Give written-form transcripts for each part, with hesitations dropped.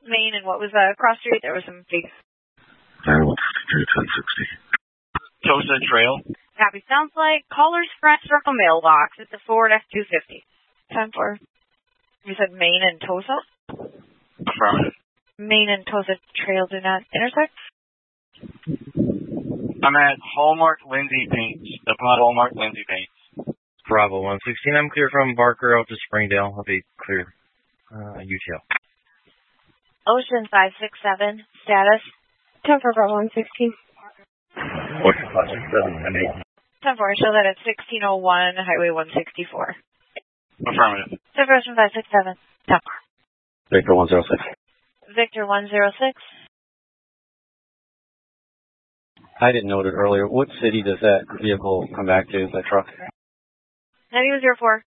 Main, and what was cross street? There was some big... 1060. Tosa Trail. Copy. Sounds like caller's front circle mailbox. It's a Ford F-250. 10-4. You said Main and Tosa? Affirmative. Main and Tosa Trail do not intersect? I'm at Hallmark Lindsay Paints. Upon Hallmark Lindsay Paints. Bravo 116. I'm clear from Barker out to Springdale. I'll be clear. UTL. Ocean 567. Status? 10 for Bravo 116. Ocean 567. 10-4. Show that at 1601 Highway 164. Affirmative. 10 for Ocean 567. 10-4. Victor 106. Victor 106. I didn't note it earlier. What city does that vehicle come back to, that truck? 9104.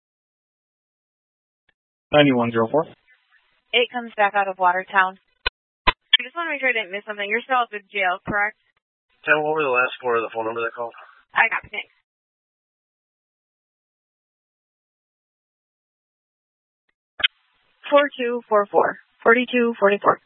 9104. It comes back out of Watertown. I just want to make sure I didn't miss something. You're still at the jail, correct? Tell what were the last four of the phone number they called? I got it. Thanks. 4244. 4244.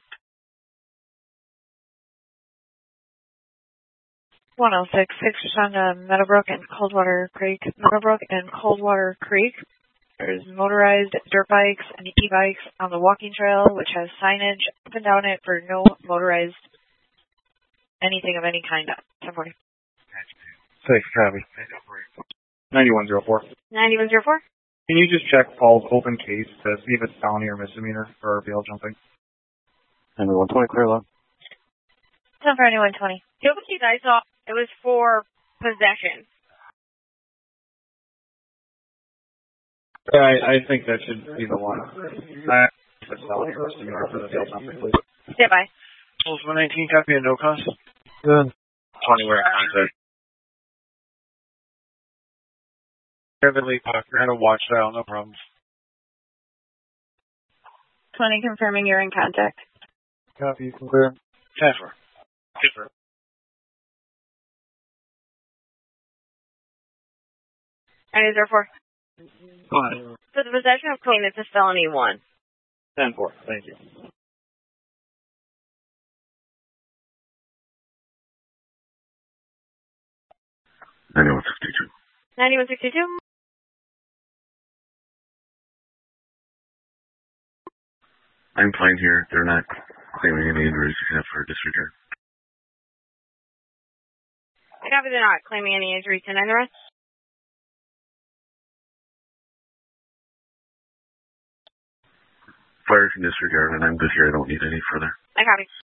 106. 6 on Meadowbrook and Coldwater Creek. Meadowbrook and Coldwater Creek. There's motorized dirt bikes and e-bikes on the walking trail, which has signage up and down it for no motorized anything of any kind. 1040. 6, copy. 9104. 9104. Can you just check Paul's open case to see if it's felony or misdemeanor for bail jumping? Henry 120, clear log. 10 for anyone 20. The open case I saw, it was for possession. I think that should be the one. That's felony or misdemeanor for the bail jumping, please. Stand by. Pulse 119, copy and no cost. Good. 20, we're at contact. Vividly talk. We're going to watch out, no problems. 20 confirming you're in contact. Copy, you can clear. 10-4. 2-4. And is there 4? Go ahead. For the possession of cocaine, it's a felony 1. 10-4. Thank you. Anyone 62. 9162. I'm fine here. They're not claiming any injuries except for disregard. I copy they're not claiming any injuries and the rest. Fire can disregard, and I'm good here. I don't need any further. I copy.